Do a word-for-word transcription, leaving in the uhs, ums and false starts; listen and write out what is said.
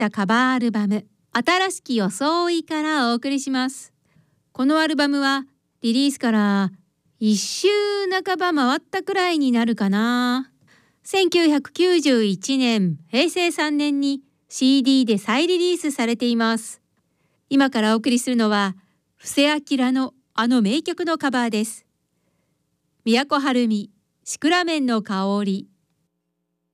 ったカバーアルバム新しき装いからお送りします。このアルバムはリリースから一周半ば回ったくらいになるかな。せんきゅうひゃくきゅうじゅういちねんへいせいさんねんに シーディー で再リリースされています。今からお送りするのは布施明のあの名曲のカバーです。都はるみシクラメンの香り。